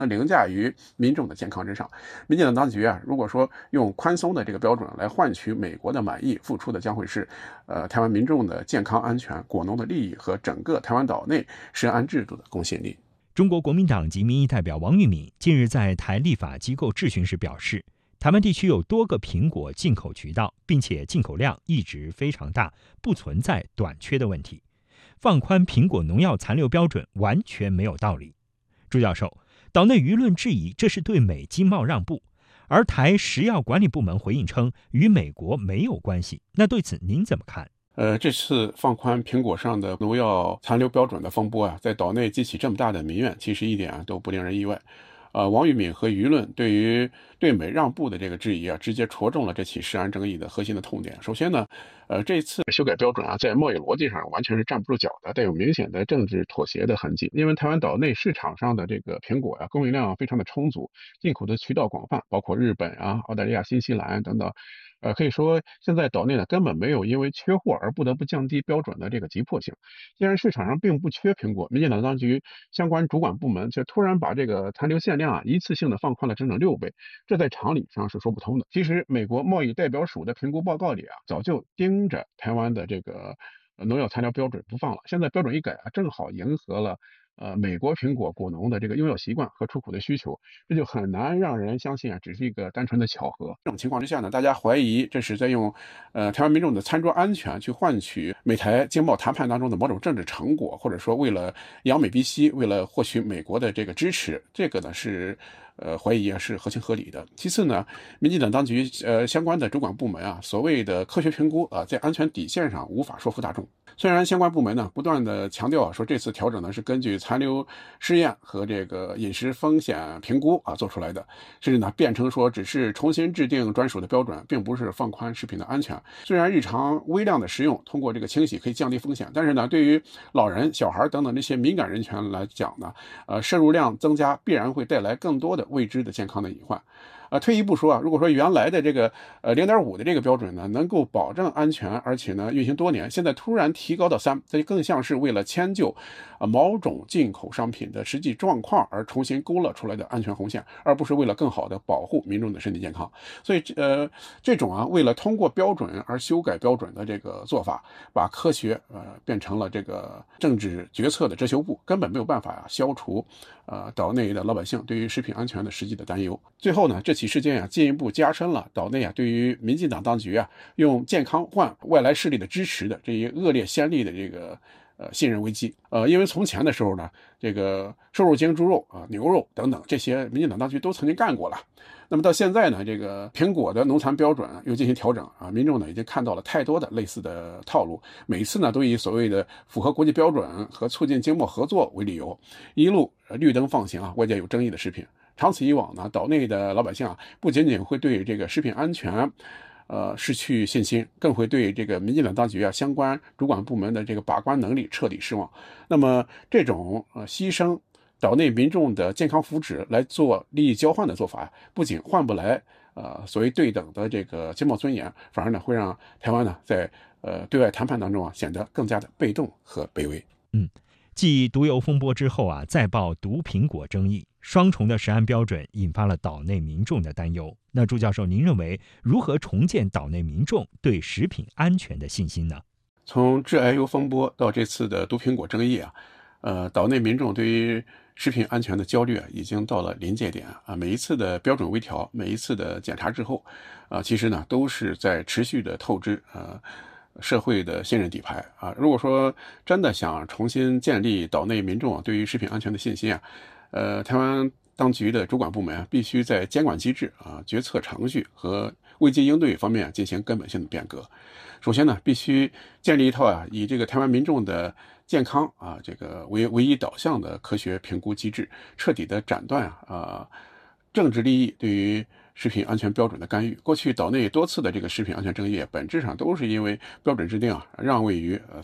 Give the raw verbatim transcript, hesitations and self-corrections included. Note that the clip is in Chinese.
凌驾于民众的健康之上。民进党当局啊，如果说用宽松的这个标准来换取美国的满意，付出的将会是呃台湾民众的健康安全、果农的利益和整个台湾岛内食安制度的公信力。 中国国民党籍民意代表王玉敏近日在台立法机构质询时表示，台湾地区有多个苹果进口渠道，并且进口量一直非常大，不存在短缺的问题。放宽苹果农药残留标准完全没有道理。朱教授，岛内舆论质疑这是对美经贸让步，而台食药管理部门回应称与美国没有关系。那对此您怎么看？ 呃，这次放宽苹果上的农药残留标准的风波啊，在岛内激起这么大的民怨，其实一点啊都不令人意外。呃，王玉敏和舆论对于对美让步的这个质疑啊，直接戳中了这起食安争议的核心的痛点。首先呢，呃，这次修改标准啊，在贸易逻辑上完全是站不住脚的，带有明显的政治妥协的痕迹。因为台湾岛内市场上的这个苹果呀、啊，供应量非常的充足，进口的渠道广泛，包括日本啊、澳大利亚、新西兰等等。呃，可以说现在岛内呢根本没有因为缺货而不得不降低标准的这个急迫性。既然市场上并不缺苹果，民进党当局相关主管部门却突然把这个残留限量啊一次性的放宽了整整六倍，这在常理上是说不通的。其实美国贸易代表署的评估报告里啊，早就盯着台湾的这个农药残留标准不放了。现在标准一改啊，正好迎合了呃，美国苹果果农的这个用药习惯和出口的需求，这就很难让人相信啊，只是一个单纯的巧合。这种情况之下呢，大家怀疑这是在用呃台湾民众的餐桌安全去换取美台经贸谈判当中的某种政治成果，或者说为了扬美避西，为了获取美国的这个支持，这个呢是呃怀疑啊是合情合理的。其次呢，民进党当局呃相关的主管部门啊，所谓的科学评估啊，在安全底线上无法说服大众。虽然相关部门呢不断的强调啊，说这次调整呢是根据残留试验和这个饮食风险评估啊做出来的，甚至呢辩称说只是重新制定专属的标准，并不是放宽食品的安全。虽然日常微量的食用通过这个清洗可以降低风险，但是呢对于老人、小孩等等这些敏感人群来讲呢，呃摄入量增加必然会带来更多的未知的健康的隐患。呃，退一步说啊，如果说原来的这个呃零点五的这个标准呢，能够保证安全，而且呢运行多年，现在突然提高到三，这就更像是为了迁就啊某种进口商品的实际状况而重新勾勒出来的安全红线，而不是为了更好的保护民众的身体健康。所以呃这种啊为了通过标准而修改标准的这个做法，把科学呃变成了这个政治决策的遮羞布，根本没有办法啊消除呃岛内的老百姓对于食品安全的实际的担忧。最后呢，这起事件啊，进一步加深了岛内啊对于民进党当局啊用健康换外来势力的支持的这一恶劣先例的这个呃信任危机。呃，因为从前的时候呢，这个瘦肉精猪肉啊、牛肉等等这些民进党当局都曾经干过了。那么到现在呢，这个苹果的农残标准又进行调整啊，民众呢已经看到了太多的类似的套路，每次呢都以所谓的符合国际标准和促进经贸合作为理由，一路绿灯放行啊外界有争议的食品。长此以往呢，岛内的老百姓啊，不仅仅会对这个食品安全，呃，失去信心，更会对这个民进党当局啊相关主管部门的这个把关能力彻底失望。那么，这种呃牺牲岛内民众的健康福祉来做利益交换的做法，不仅换不来呃所谓对等的这个经贸尊严，反而呢会让台湾呢在呃对外谈判当中啊显得更加的被动和卑微。 嗯。继毒油风波之后啊，再爆毒苹果争议，双重的食安标准引发了岛内民众的担忧。那朱教授，您认为如何重建岛内民众对食品安全的信心呢？ 从致癌油风波到这次的毒苹果争议啊，呃，岛内民众对于食品安全的焦虑啊，已经到了临界点啊。每一次的标准微调，每一次的检查之后，啊，其实呢都是在持续的透支呃社会的信任底牌啊。如果说真的想重新建立岛内民众啊对于食品安全的信心啊，呃，台湾当局的主管部门啊，必须在监管机制啊、决策程序和危机应对方面进行根本性的变革。首先呢，必须建立一套啊以这个台湾民众的健康啊这个为唯一导向的科学评估机制，彻底的斩断啊、呃、政治利益对于食品安全标准的干预。过去岛内多次的这个食品安全争议，本质上都是因为标准制定啊让位于呃